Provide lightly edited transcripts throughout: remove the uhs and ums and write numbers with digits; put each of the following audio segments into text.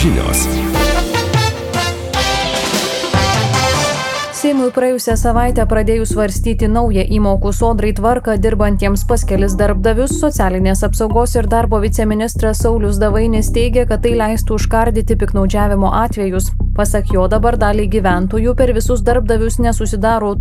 žinios. Seimui praėjusią savaitę pradėjus svarstyti naują įmokų sodrai tvarką dirbantiems pas kelis darbdavius, socialinės apsaugos ir darbo viceministras Saulius Davainis teigia, kad tai leistų užkardyti piktnaudžiavimo atvejus. Pasak jo, dabar daliai gyventojų per visus darbdavius nesusidaro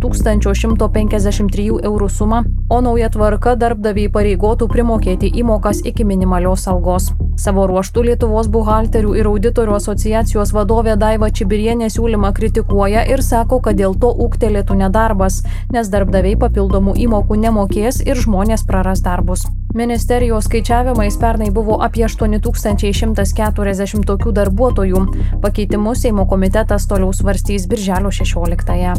1153 eurų suma, o nauja tvarka darbdaviai pareigotų primokėti įmokas iki minimalios algos. Savo ruožtu Lietuvos buhalterių ir auditorių asociacijos vadovė Daiva Čibirienė siūlymą kritikuoja ir sako, kad dėl to ūgtelėtų nedarbas, nes darbdaviai papildomų įmokų nemokės ir žmonės praras darbus. Ministerijos skaičiavimais pernai buvo apie 8140 tokių darbuotojų. Pakeitimus Seimo komitetas toliau svarstys birželio 16-ąją.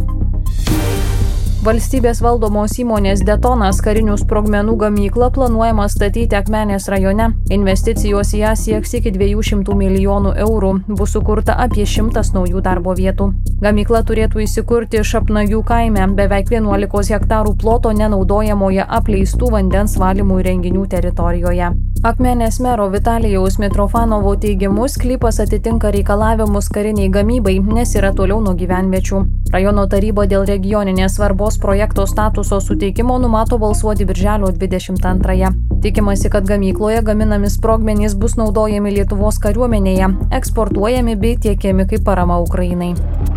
Valstybės valdomos įmonės Detonas karinių sprogmenų gamyklą planuojama statyti Akmenės rajone. Investicijos į ją sieks iki 200 milijonų eurų. Bus sukurta apie 100 naujų darbo vietų. Gamykla turėtų įsikurti Šapnagių kaime, beveik 11 hektarų ploto nenaudojamoje apleistų vandens valymų įrenginių teritorijoje. Akmenės mero Vitalijaus Mitrofanovo teigimu, sklypas atitinka reikalavimus kariniai gamybai, nes yra toliau nuo gyvenviečių. Rajono taryba dėl regioninės svarbos projekto statuso suteikimo numato balsuoti birželio 22-ąją. Tikimasi, kad gamykloje gaminami sprogmenys bus naudojami Lietuvos kariuomenėje, eksportuojami bei tiekiami kaip parama Ukrainai.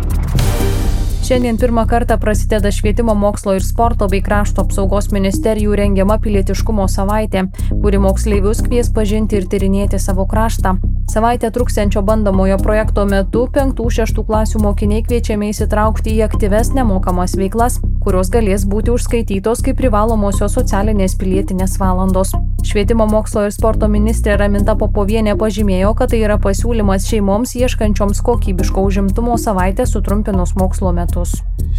Šiandien pirmą kartą prasideda Švietimo, mokslo ir sporto bei krašto apsaugos ministerijų rengiama pilietiškumo savaitė, kuri moksleivius kvies pažinti ir tyrinėti savo kraštą. Savaitę truksiančio bandomojo projekto metu 5-6 klasių mokiniai kviečiami įsitraukti į aktyves nemokamas veiklas, kurios galės būti užskaitytos kaip privalomosios socialinės pilietinės valandos. Švietimo, mokslo ir sporto ministrė Raminta Popovienė pažymėjo, kad tai yra pasiūlymas šeimoms ieškančioms kokybiško užimtumo savaitę sutrumpinus mokslo metus.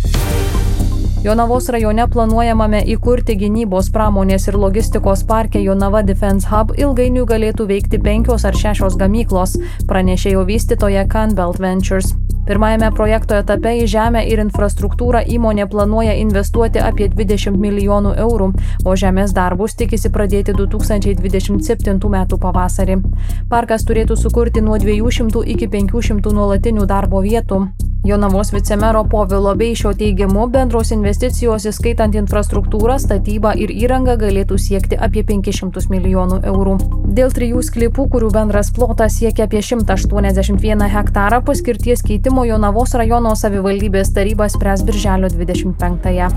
Jonavos rajone planuojamame įkurti gynybos, pramonės ir logistikos parke Jonava Defense Hub ilgainiui galėtų veikti 5 ar 6 gamyklos, pranešė jo vystytoja Canbelt Ventures. Pirmajame projekto etape į žemę ir infrastruktūrą įmonė planuoja investuoti apie 20 milijonų eurų, o žemės darbus tikisi pradėti 2027 metų pavasarį. Parkas turėtų sukurti nuo 200 iki 500 nuolatinių darbo vietų. Jonavos vicemero Povilo Beišio teigimu, bendros investicijos įskaitant infrastruktūrą, statybą ir įrangą galėtų siekti apie 500 milijonų eurų. Dėl 3 sklypų, kurių bendras plotas siekia apie 181 hektarą, paskirties keitimo Jonavos rajono savivaldybės taryba spręs birželio 25-ąją.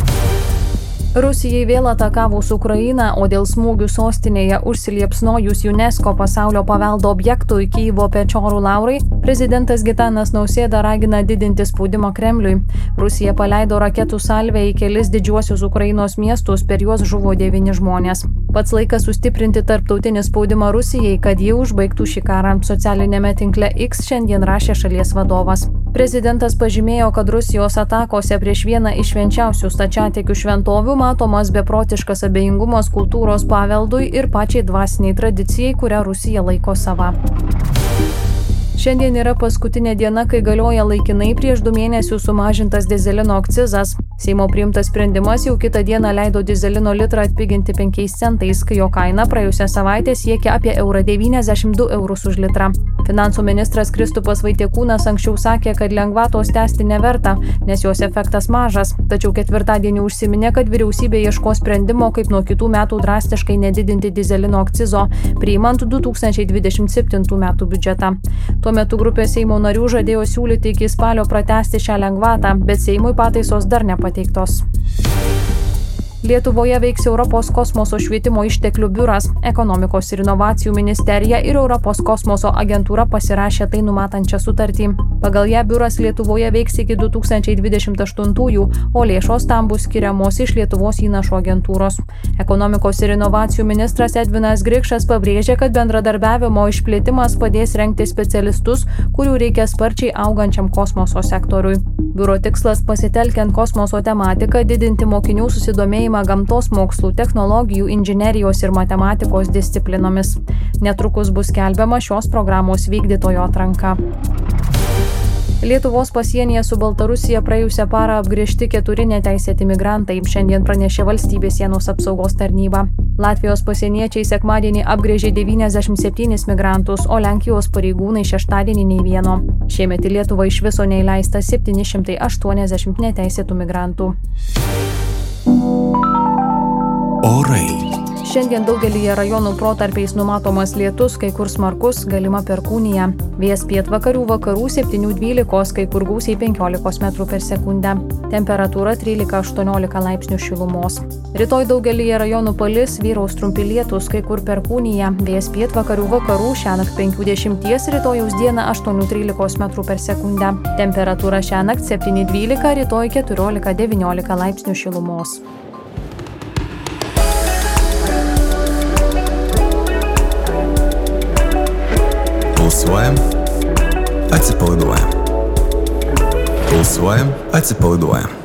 Rusijai vėl atakavus Ukrainą, o dėl smūgių sostinėje užsiliepsnojus UNESCO pasaulio paveldo objektui Kyjivo Pečorų laurai, prezidentas Gitanas Nausėda ragina didinti spaudimą Kremliui. Rusija paleido raketų salvę į kelis didžiuosius Ukrainos miestus, per juos žuvo 9 žmonės. Pats laikas sustiprinti tarptautinį spaudimą Rusijai, kad ji užbaigtų šį karą. Socialinėme tinkle X šiandien rašė šalies vadovas. Prezidentas pažymėjo, kad Rusijos atakose prieš vieną iš švenčiausių stačiatikių šventovių matomas beprotiškas abejingumas kultūros paveldui ir pačiai dvasiniai tradicijai, kurią Rusija laiko sava. Šiandien yra paskutinė diena, kai galioja laikinai prieš 2 mėnesius sumažintas dyzelino akcizas. Seimo priimtas sprendimas jau kitą dieną leido dyzelino litrą atpiginti 5 centais, kai jo kaina praėjusią savaitę siekia apie 92 eurus už litrą. Finansų ministras Kristupas Vaitiekūnas anksčiau sakė, kad lengvatos tęsti neverta, nes jos efektas mažas, tačiau ketvirtadienį užsiminė, kad vyriausybė ieško sprendimo, kaip nuo kitų metų drastiškai nedidinti dyzelino akcizo, priimant 2027 metų biudžetą. Tuo metu grupė Seimo narių žadėjo siūlyti iki spalio pratęsti šią lengvatą, bet Seimui pataisos dar nepateiktos. Lietuvoje veiks Europos kosmoso švietimo išteklių biuras, ekonomikos ir inovacijų ministerija ir Europos kosmoso agentūra pasirašė tai numatančią sutartį. Pagal ją biuras Lietuvoje veiks iki 2028-ųjų, o lėšos tam bus skiriamos iš Lietuvos įnašų agentūros. Ekonomikos ir inovacijų ministras Edvinas Grikšas pabrėžė, kad bendradarbiavimo išplėtimas padės rengti specialistus, kurių reikia sparčiai augančiam kosmoso sektoriui. Biuro tikslas pasitelkiant kosmoso tematiką didinti mokinių susidomėjimą gamtos mokslų, technologijų, inžinerijos ir matematikos disciplinomis. Netrukus bus skelbiama šios programos vykdytojo atranka. Lietuvos pasienyje su Baltarusija praėjusią parą apgręžti 4 neteisėti migrantai, šiandien pranešė Valstybės sienos apsaugos tarnyba. Latvijos pasieniečiai sekmadienį apgręžė 97 migrantus, o Lenkijos pareigūnai šeštadienį nei vieno. Šiemet į Lietuvą iš viso neįleista 780 neteisėtų migrantų. Orai. Šiandien daugelyje rajonų protarpiais numatomas lietus, kai kur smarkus, galima perkūnija. Vėjas pietvakarių vakarų 7–12, kai kur gūsiai 15 metrų per sekundę. Temperatūra 13–18 laipsnių šilumos. Rytoj daugelyje rajonų palis, vyraus trumpi lietus, kai kur perkūnija. Vėjas pietvakarių vakarų šiąnakt 5–10, rytojaus dieną 8–13 metrų per sekundę. Temperatūra šiąnakt 7–12, rytoj 14–19 laipsnių šilumos. Pulsuojam, atsipalaiduojam. Pulsuojam, atsipalaiduojam.